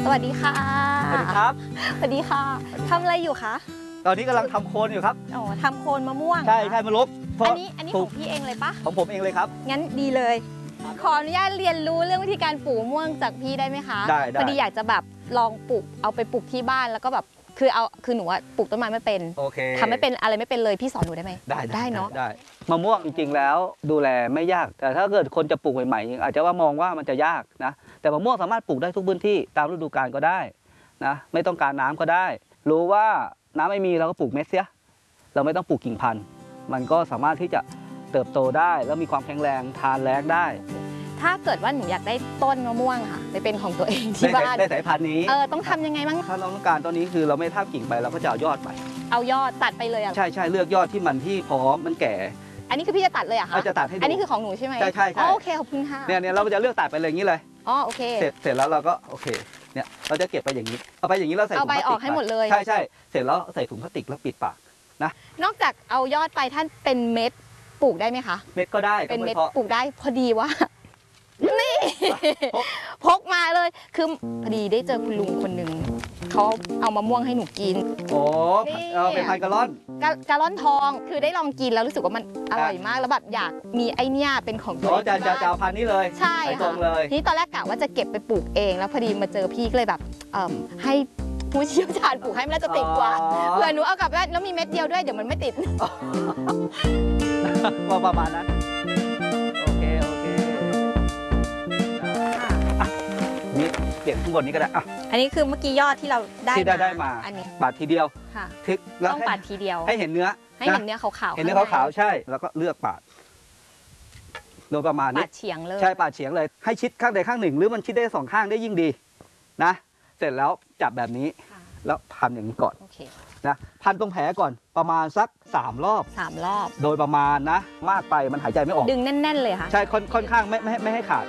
สวัสดีค่ะสวัสดีครับสวัสดีค่ะทำอะไรอยู่คะตอนนี้กำลังทำโคนอยู่ครับอ๋อทำโคนมะม่วงใช่มะลุกอันนี้ของพี่เองเลยปะของผมเองเลยครับงั้นดีเลยขออนุญาตเรียนรู้เรื่องวิธีการปลูกมะม่วงจากพี่ได้ไหมคะได้พอดีอยากจะแบบลองปลูกเอาไปปลูกที่บ้านแล้วก็แบบคือหนูว่าปลูกต้นไม้ไม่เป็นโอเคทำไม่เป็นอะไรไม่เป็นเลยพี่สอนหนูได้ไหมได้เนาะได้มะม่วงจริงๆแล้วดูแลไม่ยากแต่ถ้าเกิดคนจะปลูกใหม่ๆอาจจะว่ามองว่ามันจะยากนะแต่มะม่วงสามารถปลูกได้ทุกพื้นที่ตามฤดูกาลก็ได้นะไม่ต้องการน้ำก็ได้รู้ว่าน้ำไม่มีเราก็ปลูกเม็ดเสียเราไม่ต้องปลูกกิ่งพันธุ์มันก็สามารถที่จะเติบโตได้แล้วมีความแข็งแรงทานแล้งได้ถ้าเกิดว่าหนูอยากได้ต้นมะม่วงค่ะไปเป็นของตัวเองที่บ้านได้สายพันธุ์นี้ต้องทำยังไงบ้างถ้าเราต้องการต้นนี้คือเราไม่ทาบกิ่งไปเราก็จะเอายอดไปเอายอดตัดไปเลยอ่ะใช่เลือกยอดที่พร้อมมันแก่อันนี้คือพี่จะตัดเลยอะคะจะตัดให้ดูอันนี้คือของหนูใช่ไหมใช่โอเคขอบคุณค่ะเนี่ยเราจะเลือกตัดไปเลยอย่างนี้เลยอ๋อโอเคเสร็จแล้วเราก็โอเคเนี่ยเราจะเก็บไปอย่างนี้เอาไปอย่างนี้เราใส่ถุงพลาสติกเอาใบออกให้หมดเลยใช่เสร็จแล้วใส่ถุงพลาสติกแล้วปิดปากนะนอกจากเอายอดไปท่านเป็นเม็ดปลูกได้ไหมคะเม็ดก็ได้เป็นเม็ดปลูกได้พอดีว่านี่พกมาเลยคือพอดีได้เจอคุณลุงคนหนึ่งเขาเอามะม่วงให้หนูกินโอ้เป็นพันกะล่อนทองคือได้ลองกินแล้วรู้สึกว่ามันอร่อยมากแล้วแบบอยากมีไอเนี้ยเป็นของตัวเองจะเอาพันนี้เลยใช่ค่ะนี่ตอนแรกกะว่าจะเก็บไปปลูกเองแล้วพอดีมาเจอพี่ก็เลยแบบให้ผู้เชี่ยวชาญปลูกให้มันน่าจะติดกว่าเผื่อหนูเอากลับบ้านแล้วมีเม็ดเดียวด้วยเดี๋ยวมันไม่ติดประมาณนั้นโอเคนี่เปลี่ยนข้างบนนี้ก็ได้อันนี้คือเมื่อกี้ยอดที่เราได้มาอันนี้ปาดทีเดียวค่ะต้องปาดทีเดียวให้เห็นเนื้อขาวเห็นเนื้อขาวใช่แล้วก็เลือกปาดโดยประมาณนี้ปาดเฉียงเลยใช่ปาดเฉียงเลยให้ชิดข้างใดข้างหนึ่งหรือมันชิดได้2ข้างได้ยิ่งดีนะเสร็จแล้วจับแบบนี้แล้วพันอย่างนี้ก่อนนะพันตรงแผลก่อนประมาณสัก3 รอบโดยประมาณนะมากไปมันหายใจไม่ออกดึงแน่นๆเลยค่ะใช่ค่อนข้างไม่ให้ขาด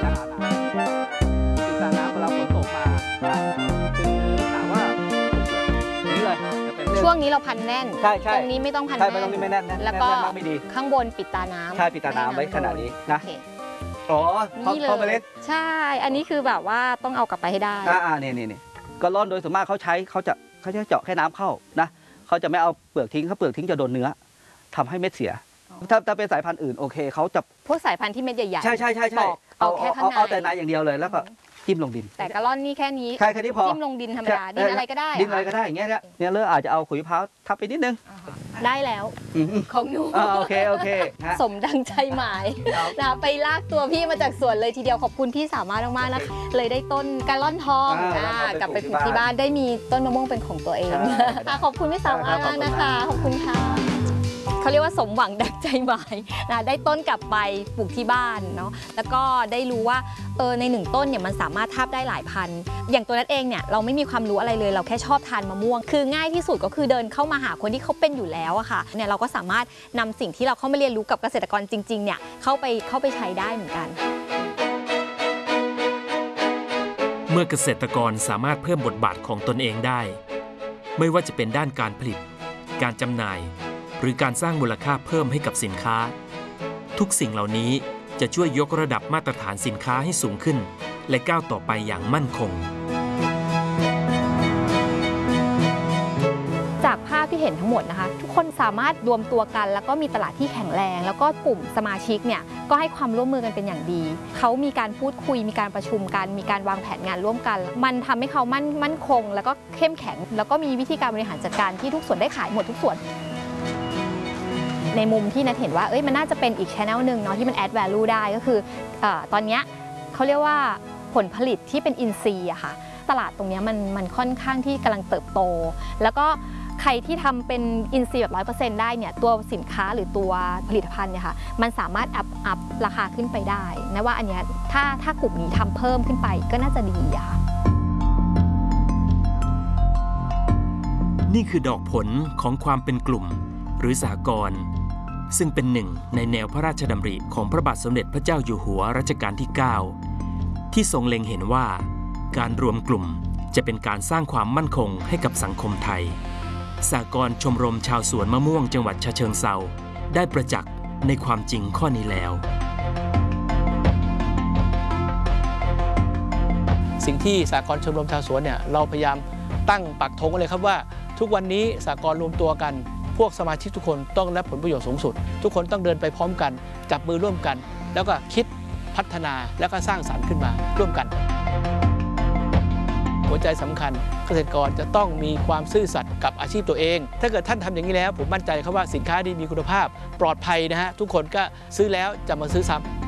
ติดตาน้ำเวลาฝนตกมาคือถามว่านี่เลยช่วงนี้เราพันแน่นใช่ตรงนี้ไม่ต้องพันแน่นตรงนี้ไม่แน่นแล้วก็ข้างบนปิดตาน้ำใช่ปิดตาน้ำไว้ขนาดนี้นะอ๋อพอเมล็ดใช่อันนี้คือแบบว่าต้องเอากลับไปให้ได้นี่ก็ร่อนโดยส่วนมากเขาจะเจาะแค่น้ำเข้านะเขาจะไม่เอาเปลือกทิ้งถ้าเปลือกทิ้งจะโดนเนื้อทำให้เม็ดเสียถ้าเป็นสายพันธุ์อื่นโอเคเขาจะพวกสายพันธุ์ที่เม็ดใหญ่ๆใช่เอาแค่ข้างในเอาแต่ในอย่างเดียวเลยแล้วก็จิ้มลงดินแต่กระล่อนนี่แค่นี้พอจิ้มลงดินธรรมดาดินอะไรก็ได้อย่างเงี้ยเนี่ยเลือกอาจจะเอาขุยมะพร้าวทับไปนิดนึงได้แล้วของหนูโอเคสมดังใจหมายนะไปลากตัวพี่มาจากสวนเลยทีเดียวขอบคุณพี่สามารถมากๆนะคะเลยได้ต้นกระล่อนทองกลับไปปลูกที่บ้านได้มีต้นมะม่วงเป็นของตัวเองขอบคุณพี่สามารถมากนะคะขอบคุณค่ะเขาเรียกว่าสมหวังดังใจหมายนะได้ต้นกลับไปปลูกที่บ้านเนาะแล้วก็ได้รู้ว่าใน1 ต้นเนี่ยมันสามารถทาบได้หลายพันธุ์อย่างตัวนั้นเองเนี่ยเราไม่มีความรู้อะไรเลยเราแค่ชอบทานมะม่วงคือง่ายที่สุดก็คือเดินเข้ามาหาคนที่เขาเป็นอยู่แล้วอะค่ะเนี่ยเราก็สามารถนำสิ่งที่เราเข้ามาเรียนรู้กับเกษตรกรจริงๆเนี่ยเข้าไปใช้ได้เหมือนกันเมื่อเกษตรกรสามารถเพิ่มบทบาทของตนเองได้ไม่ว่าจะเป็นด้านการผลิตการจำหน่ายหรือการสร้างมูลค่าเพิ่มให้กับสินค้าทุกสิ่งเหล่านี้จะช่วยยกระดับมาตรฐานสินค้าให้สูงขึ้นและก้าวต่อไปอย่างมั่นคงจากภาพที่เห็นทั้งหมดนะคะทุกคนสามารถรวมตัวกันแล้วก็มีตลาดที่แข็งแรงแล้วก็กลุ่มสมาชิกเนี่ยก็ให้ความร่วมมือกันเป็นอย่างดีเขามีการพูดคุยมีการประชุมกันมีการวางแผนงานร่วมกันมันทำให้เขามั่นคงแล้วก็เข้มแข็งแล้วก็มีวิธีการบริหารจัดการที่ทุกส่วนได้ขายหมดทุกส่วนในมุมที่นัทเห็นว่ามันน่าจะเป็นอีก channel หนึ่งเนาะที่มัน add value ได้ก็คือตอนนี้เขาเรียกว่าผลผลิตที่เป็นอินทรีย์อะค่ะตลาดตรงนี้มันค่อนข้างที่กำลังเติบโตแล้วก็ใครที่ทำเป็นอินทรีย์แบบ 100% ได้เนี่ยตัวสินค้าหรือตัวผลิตภัณฑ์เนี่ยค่ะมันสามารถอัพราคาขึ้นไปได้นะว่าอันนี้ถ้ากลุ่มนี้ทำเพิ่มขึ้นไปก็น่าจะดีอะค่ะนี่คือดอกผลของความเป็นกลุ่มหรือสหกรณ์ซึ่งเป็นหนึ่งในแนวพระราชดำริของพระบาทสมเด็จพระเจ้าอยู่หัวรัชกาลที่ 9 ที่ทรงเล็งเห็นว่าการรวมกลุ่มจะเป็นการสร้างความมั่นคงให้กับสังคมไทยสหกรณ์ชมรมชาวสวนมะม่วงจังหวัดฉะเชิงเทราได้ประจักษ์ในความจริงข้อนี้แล้วสิ่งที่สหกรณ์ชมรมชาวสวนเนี่ยเราพยายามตั้งปักธงไว้เลยครับว่าทุกวันนี้สหกรณ์รวมตัวกันพวกสมาชิกทุกคนต้องรับผลประโยชน์สูงสุดทุกคนต้องเดินไปพร้อมกันจับมือร่วมกันแล้วก็คิดพัฒนาแล้วก็สร้างสรรค์ขึ้นมาร่วมกันหัวใจสำคัญเกษตรกรจะต้องมีความซื่อสัตย์กับอาชีพตัวเองถ้าเกิดท่านทำอย่างนี้แล้วผมมั่นใจครับว่าสินค้าดีมีคุณภาพปลอดภัยนะฮะทุกคนก็ซื้อแล้วจะมาซื้อซ้ำ